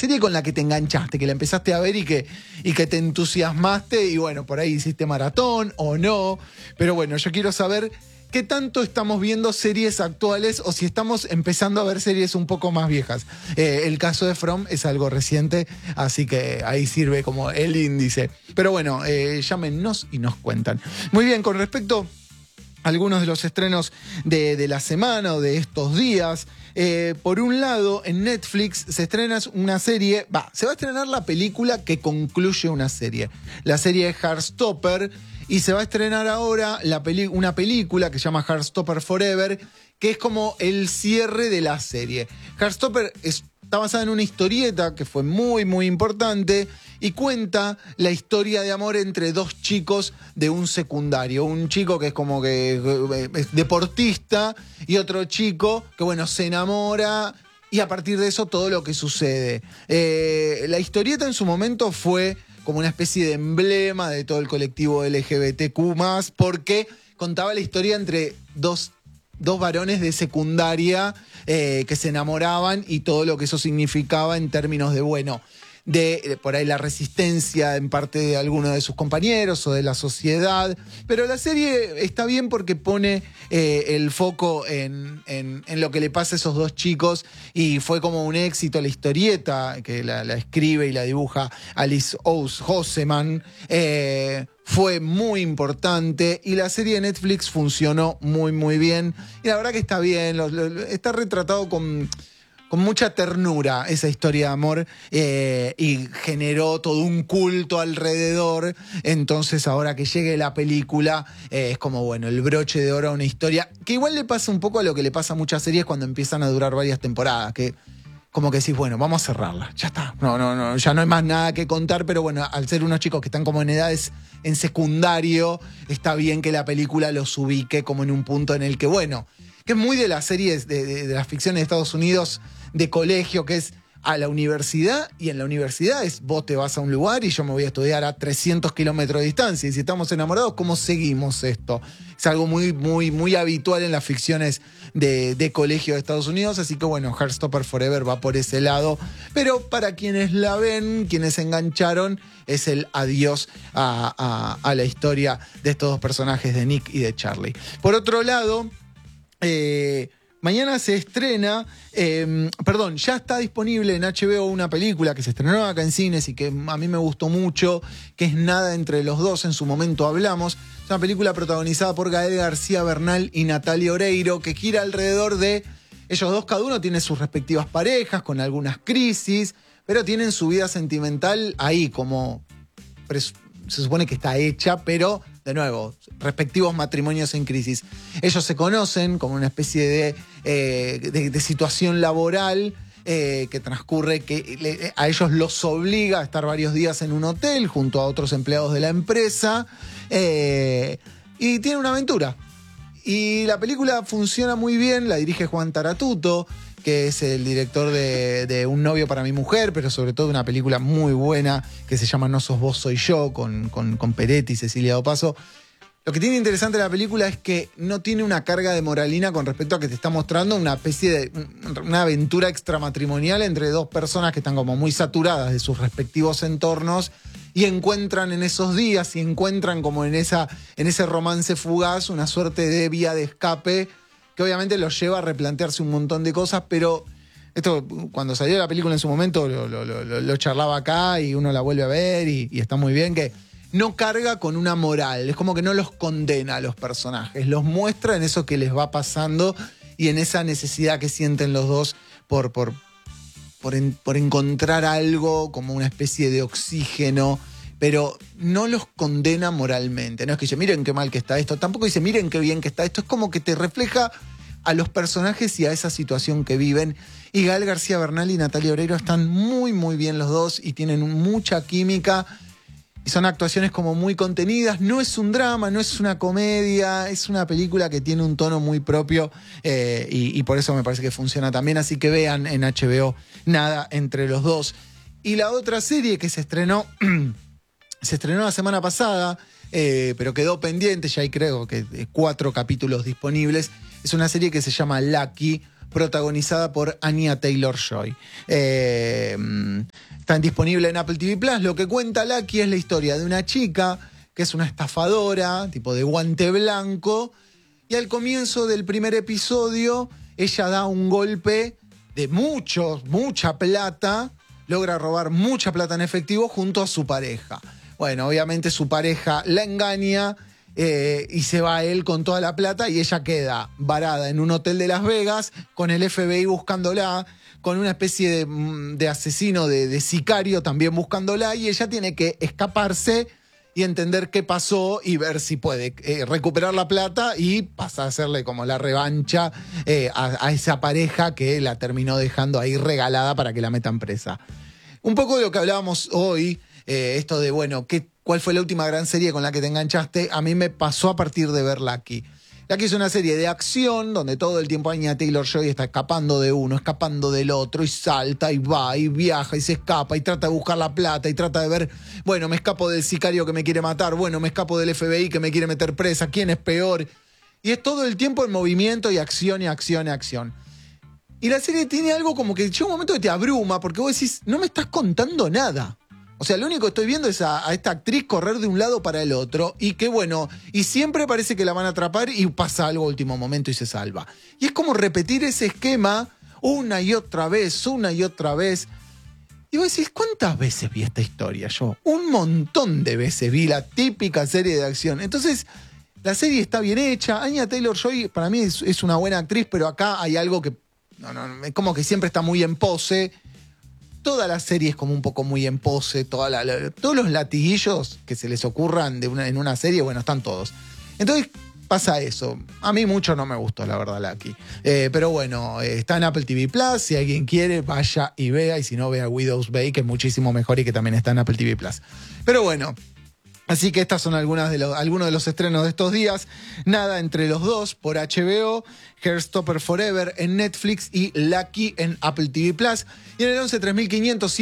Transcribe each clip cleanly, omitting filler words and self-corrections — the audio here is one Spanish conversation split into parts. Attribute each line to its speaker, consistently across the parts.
Speaker 1: serie con la que te enganchaste, que la empezaste a ver y que te entusiasmaste y bueno, por ahí hiciste maratón o no. Pero bueno, yo quiero saber qué tanto estamos viendo series actuales o si estamos empezando a ver series un poco más viejas. El caso de From es algo reciente, así que ahí sirve como el índice. Pero bueno, llámenos y nos cuentan. Muy bien, con respecto a algunos de los estrenos de la semana o de estos días, por un lado, en Netflix se estrena una serie, se va a estrenar la película que concluye una serie. La serie es Heartstopper. Y se va a estrenar ahora una película que se llama Heartstopper Forever, que es como el cierre de la serie. Heartstopper está basada en una historieta que fue muy, muy importante y cuenta la historia de amor entre dos chicos de un secundario. Un chico que es como que es deportista y otro chico que, bueno, se enamora y a partir de eso todo lo que sucede. La historieta en su momento fue como una especie de emblema de todo el colectivo LGBTQ+, porque contaba la historia entre dos varones de secundaria que se enamoraban y todo lo que eso significaba en términos de, bueno, de por ahí la resistencia en parte de alguno de sus compañeros o de la sociedad. Pero la serie está bien porque pone el foco en lo que le pasa a esos dos chicos y fue como un éxito la historieta que la escribe y la dibuja Alice Oseman. Fue muy importante y la serie de Netflix funcionó muy, muy bien. Y la verdad que está bien, está retratado con mucha ternura esa historia de amor y generó todo un culto alrededor. Entonces ahora que llegue la película es como, bueno, el broche de oro a una historia que igual le pasa un poco a lo que le pasa a muchas series cuando empiezan a durar varias temporadas, que como que decís, bueno, vamos a cerrarla, ya está. No, ya no hay más nada que contar, pero bueno, al ser unos chicos que están como en edades en secundario, está bien que la película los ubique como en un punto en el que, bueno, que es muy de las series de las ficciones de Estados Unidos de colegio, que es a la universidad, y en la universidad es vos te vas a un lugar y yo me voy a estudiar a 300 kilómetros de distancia, y si estamos enamorados, ¿cómo seguimos esto? Es algo muy, muy, muy habitual en las ficciones de colegio de Estados Unidos, así que bueno, Heartstopper Forever va por ese lado, pero para quienes la ven, quienes se engancharon, es el adiós a la historia de estos dos personajes, de Nick y de Charlie. Por otro lado, mañana se estrena, ya está disponible en HBO una película que se estrenó acá en cines y que a mí me gustó mucho, que es Nada entre los dos, en su momento hablamos. Es una película protagonizada por Gael García Bernal y Natalia Oreiro, que gira alrededor de ellos dos, cada uno tiene sus respectivas parejas, con algunas crisis, pero tienen su vida sentimental ahí, como se supone que está hecha, pero de nuevo, respectivos matrimonios en crisis. Ellos se conocen como una especie de situación laboral que transcurre, que a ellos los obliga a estar varios días en un hotel junto a otros empleados de la empresa y tienen una aventura. Y la película funciona muy bien, la dirige Juan Taratuto, que es el director de Un novio para mi mujer, pero sobre todo de una película muy buena que se llama No sos vos, soy yo, con Peretti y Cecilia Dopaso. Lo que tiene interesante la película es que no tiene una carga de moralina con respecto a que te está mostrando una especie de una aventura extramatrimonial entre dos personas que están como muy saturadas de sus respectivos entornos y encuentran en esos días y encuentran como en ese romance fugaz una suerte de vía de escape que obviamente los lleva a replantearse un montón de cosas, pero esto cuando salió la película en su momento lo charlaba acá y uno la vuelve a ver y está muy bien, que no carga con una moral, es como que no los condena a los personajes, los muestra en eso que les va pasando y en esa necesidad que sienten los dos por encontrar algo como una especie de oxígeno, pero no los condena moralmente. No es que dice, miren qué mal que está esto, tampoco dice, miren qué bien que está esto, es como que te refleja a los personajes y a esa situación que viven. Y Gael García Bernal y Natalia Oreiro están muy, muy bien los dos y tienen mucha química. Y son actuaciones como muy contenidas, no es un drama, no es una comedia, es una película que tiene un tono muy propio y por eso me parece que funciona también, así que vean en HBO Nada entre los dos. Y la otra serie que se estrenó la semana pasada, pero quedó pendiente, ya hay creo que 4 capítulos disponibles, es una serie que se llama Lucky, protagonizada por Anya Taylor-Joy. Está disponible en Apple TV Plus. Lo que cuenta Lucky es la historia de una chica que es una estafadora, tipo de guante blanco, y al comienzo del primer episodio ella da un golpe de mucha plata, logra robar mucha plata en efectivo junto a su pareja. Bueno, obviamente su pareja la engaña y se va a él con toda la plata y ella queda varada en un hotel de Las Vegas con el FBI buscándola, con una especie de asesino, de sicario también buscándola, y ella tiene que escaparse y entender qué pasó y ver si puede recuperar la plata y pasa a hacerle como la revancha a esa pareja que la terminó dejando ahí regalada para que la metan presa. Un poco de lo que hablábamos hoy, esto de, bueno, ¿cuál fue la última gran serie con la que te enganchaste? A mí me pasó a partir de ver Lucky. Lucky es una serie de acción donde todo el tiempo Anya Taylor-Joy está escapando de uno, escapando del otro, y salta, y va, y viaja, y se escapa, y trata de buscar la plata, y trata de ver, bueno, me escapo del sicario que me quiere matar, bueno, me escapo del FBI que me quiere meter presa, ¿quién es peor? Y es todo el tiempo en movimiento y acción y acción y acción. Y la serie tiene algo como que llega un momento que te abruma, porque vos decís, no me estás contando nada. O sea, lo único que estoy viendo es a esta actriz correr de un lado para el otro y que bueno, y siempre parece que la van a atrapar y pasa algo a último momento y se salva. Y es como repetir ese esquema una y otra vez, una y otra vez. Y vos decís, ¿cuántas veces vi esta historia yo? Un montón de veces vi la típica serie de acción. Entonces, la serie está bien hecha. Anya Taylor-Joy para mí es una buena actriz, pero acá hay algo que es como que siempre está muy en pose. Toda la serie es como un poco muy en pose, todos los latiguillos que se les ocurran en una serie, bueno, están todos. Entonces pasa eso. A mí mucho no me gustó, la verdad, Lucky. Pero bueno, está en Apple TV Plus. Si alguien quiere, vaya y vea. Y si no, vea Widow's Bay, que es muchísimo mejor y que también está en Apple TV Plus. Pero bueno, así que estas son algunos de los estrenos de estos días. Nada entre los dos por HBO, Heartstopper Forever en Netflix y Lucky en Apple TV Plus. Y en el 11 3500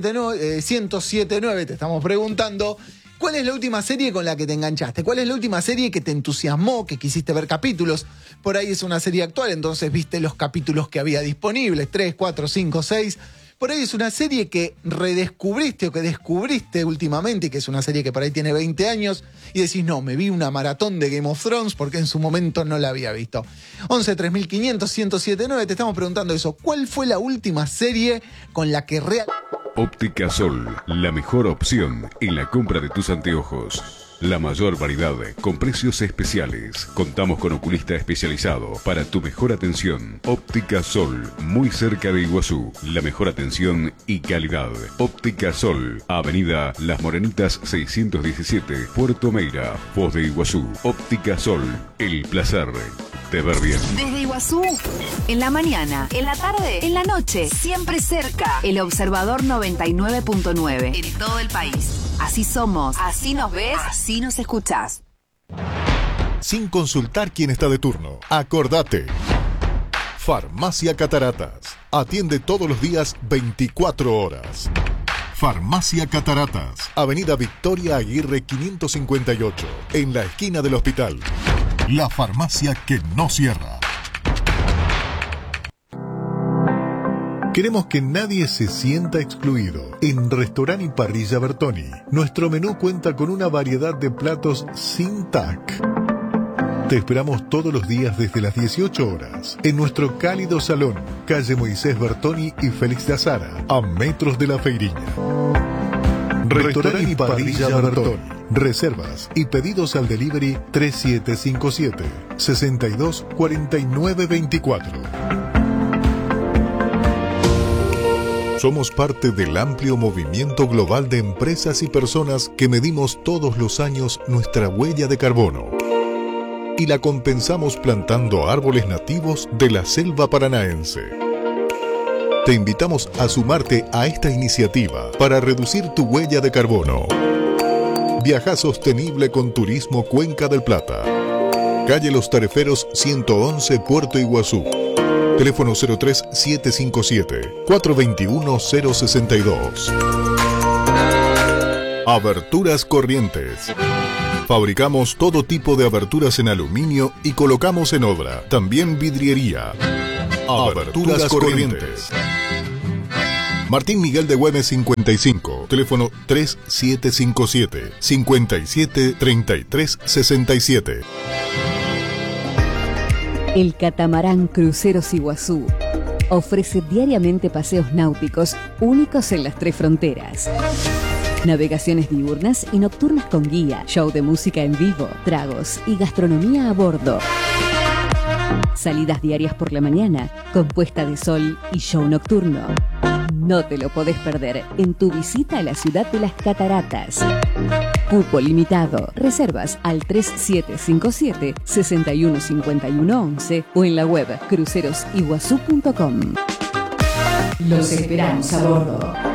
Speaker 1: 1079 te estamos preguntando, ¿cuál es la última serie con la que te enganchaste? ¿Cuál es la última serie que te entusiasmó, que quisiste ver capítulos? Por ahí es una serie actual, entonces viste los capítulos que había disponibles, 3, 4, 5, 6... Por ahí es una serie que redescubriste o que descubriste últimamente, que es una serie que por ahí tiene 20 años, y decís, no, me vi una maratón de Game of Thrones porque en su momento no la había visto. 11 3500 1079, te estamos preguntando eso. ¿Cuál fue la última serie con la que
Speaker 2: Óptica Sol, la mejor opción en la compra de tus anteojos. La mayor variedad con precios especiales. Contamos con oculista especializado para tu mejor atención. Óptica Sol, muy cerca de Iguazú. La mejor atención y calidad. Óptica Sol, Avenida Las Morenitas 617, Puerto Meira, Foz de Iguazú. Óptica Sol, el placer de ver bien.
Speaker 3: Desde Iguazú, en la mañana, en la tarde, en la noche, siempre cerca. El Observador 99.9 en todo el país. Así somos, así nos ves, así nos escuchás.
Speaker 4: Sin consultar quién está de turno, acordate. Farmacia Cataratas. Atiende todos los días 24 horas. Farmacia Cataratas. Avenida Victoria Aguirre 558. En la esquina del hospital. La farmacia que no cierra. Queremos que nadie se sienta excluido. En Restaurant y Parrilla Bertoni, nuestro menú cuenta con una variedad de platos sin TAC. Te esperamos todos los días desde las 18 horas en nuestro cálido salón, calle Moisés Bertoni y Félix de Azara, a metros de la Feiriña. Restaurant y Parrilla Bertoni. Reservas y pedidos al delivery 3757 62 49 24. Somos parte del amplio movimiento global de empresas y personas que medimos todos los años nuestra huella de carbono y la compensamos plantando árboles nativos de la selva paranaense. Te invitamos a sumarte a esta iniciativa para reducir tu huella de carbono. Viaja sostenible con Turismo Cuenca del Plata. Calle Los Tareferos 111, Puerto Iguazú. Teléfono 03-757-421-062. Aberturas Corrientes. Fabricamos todo tipo de aberturas en aluminio y colocamos en obra. También vidriería. Aberturas Corrientes. Martín Miguel de Güemes 55, teléfono 3757 57 33 67.
Speaker 5: El catamarán Cruceros Iguazú ofrece diariamente paseos náuticos únicos en las 3 fronteras. Navegaciones diurnas y nocturnas con guía, show de música en vivo, tragos y gastronomía a bordo. Salidas diarias por la mañana, con puesta de sol y show nocturno. No te lo podés perder en tu visita a la ciudad de las Cataratas. Cupo limitado. Reservas al 3757-615111 o en la web crucerosiguazú.com. Los esperamos a bordo.